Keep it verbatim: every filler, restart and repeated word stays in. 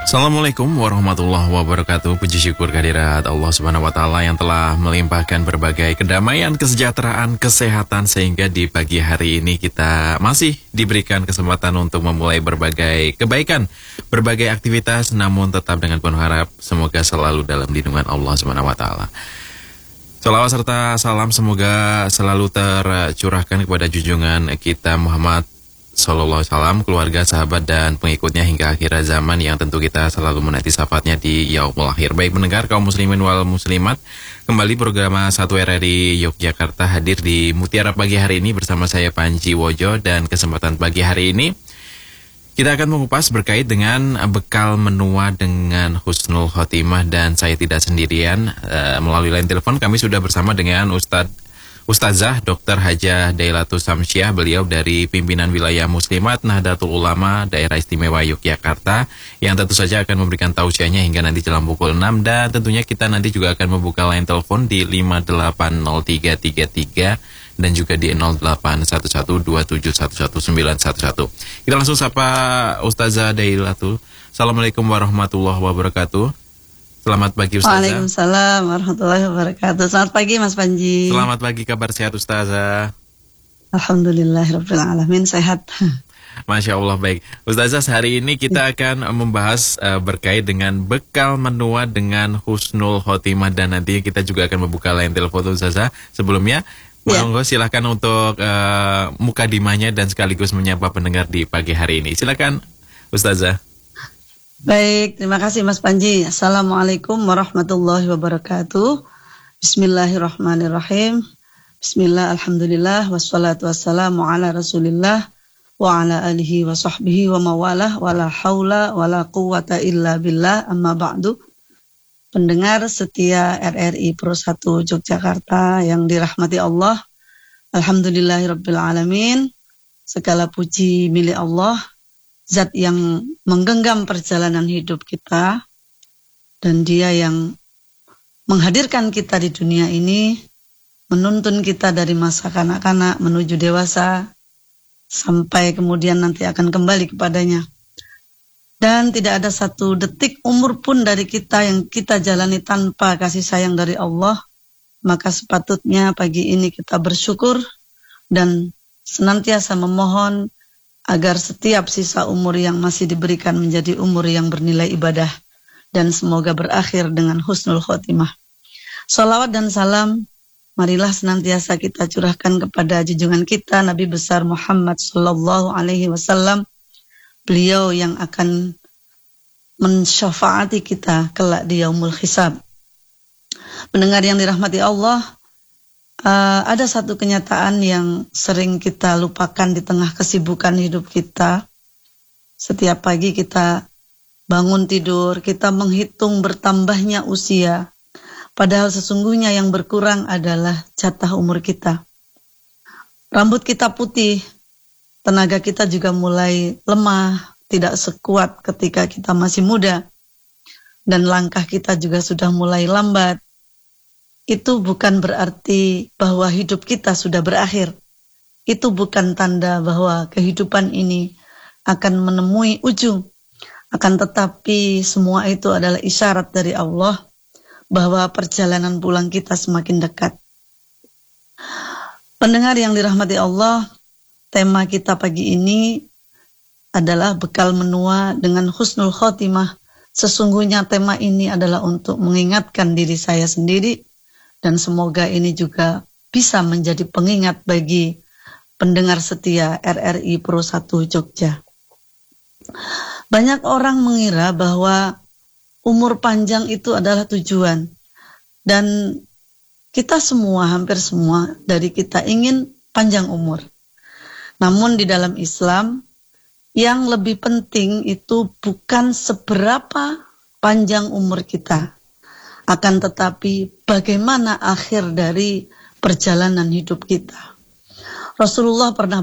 Assalamualaikum warahmatullahi wabarakatuh. Puji syukur kehadirat Allah Subhanahu wa taala yang telah melimpahkan berbagai kedamaian, kesejahteraan, kesehatan sehingga di pagi hari ini kita masih diberikan kesempatan untuk memulai berbagai kebaikan, berbagai aktivitas, namun tetap dengan penuh harap semoga selalu dalam lindungan Allah Subhanahu wa taala. Salawat serta salam semoga selalu tercurahkan kepada junjungan kita Muhammad Sallallahu Alaihi Wasallam, keluarga, sahabat, dan pengikutnya hingga akhir zaman yang tentu kita selalu menanti syafaatnya di yaumul akhir. Baik mendengar kaum muslimin wal muslimat, kembali program satu R R I Yogyakarta hadir di Mutiara pagi hari ini bersama saya Panji Wojo, dan kesempatan pagi hari ini kita akan mengupas berkait dengan bekal menua dengan husnul khotimah, dan saya tidak sendirian. E, melalui line telepon kami sudah bersama dengan Ustadz Ustazah Doktor Hajah Dailatus Samsiah, beliau dari pimpinan wilayah Muslimat Nahdlatul Ulama Daerah Istimewa Yogyakarta, yang tentu saja akan memberikan tausiahnya hingga nanti jelang pukul enam, dan tentunya kita nanti juga akan membuka line telepon di lima delapan nol tiga tiga tiga dan juga di nol delapan satu satu dua tujuh satu satu sembilan satu satu. Kita langsung sapa Ustazah Dailatus. Assalamualaikum warahmatullahi wabarakatuh. Selamat pagi Ustazah. Waalaikumsalam warahmatullahi wabarakatuh. Selamat pagi Mas Panji. Selamat pagi, kabar sehat Ustazah? Alhamdulillahirabbil alamin, sehat. Masya Allah, baik. Ustazah, hari ini kita akan membahas uh, berkait dengan bekal menua dengan husnul khotimah, dan nanti kita juga akan membuka line telepon Ustazah. Sebelumnya, yeah. Monggo silakan untuk uh, mukadimahnya dan sekaligus menyapa pendengar di pagi hari ini. Silakan Ustazah. Baik, terima kasih Mas Panji. Assalamualaikum warahmatullahi wabarakatuh. Bismillahirrahmanirrahim. Bismillah, alhamdulillah, wassalatu wassalamu ala rasulillah wa ala alihi wa sahbihi wa mawalah, wa la hawla wa la quwata illa billah, amma ba'du. Pendengar setia R R I Pro satu Yogyakarta yang dirahmati Allah, alhamdulillahirabbil alamin. Segala puji milik Allah, Zat yang menggenggam perjalanan hidup kita, dan Dia yang menghadirkan kita di dunia ini, menuntun kita dari masa kanak-kanak menuju dewasa, sampai kemudian nanti akan kembali kepadanya. Dan tidak ada satu detik umur pun dari kita yang kita jalani tanpa kasih sayang dari Allah. Maka sepatutnya pagi ini kita bersyukur dan senantiasa memohon agar setiap sisa umur yang masih diberikan menjadi umur yang bernilai ibadah, dan semoga berakhir dengan husnul khotimah. Salawat dan salam marilah senantiasa kita curahkan kepada junjungan kita Nabi besar Muhammad Sallallahu Alaihi Wasallam, beliau yang akan mensyafaati kita kelak di yaumul hisab. Pendengar yang dirahmati Allah, Uh, ada satu kenyataan yang sering kita lupakan di tengah kesibukan hidup kita. Setiap pagi kita bangun tidur, kita menghitung bertambahnya usia. Padahal sesungguhnya yang berkurang adalah jatah umur kita. Rambut kita putih, tenaga kita juga mulai lemah, tidak sekuat ketika kita masih muda. Dan langkah kita juga sudah mulai lambat. Itu bukan berarti bahwa hidup kita sudah berakhir. Itu bukan tanda bahwa kehidupan ini akan menemui ujung. Akan tetapi semua itu adalah isyarat dari Allah bahwa perjalanan pulang kita semakin dekat. Pendengar yang dirahmati Allah, tema kita pagi ini adalah bekal menua dengan husnul khotimah. Sesungguhnya tema ini adalah untuk mengingatkan diri saya sendiri, dan semoga ini juga bisa menjadi pengingat bagi pendengar setia R R I Pro satu Jogja. Banyak orang mengira bahwa umur panjang itu adalah tujuan. Dan kita semua, hampir semua dari kita ingin panjang umur. Namun di dalam Islam, yang lebih penting itu bukan seberapa panjang umur kita, akan tetapi bagaimana akhir dari perjalanan hidup kita. Rasulullah pernah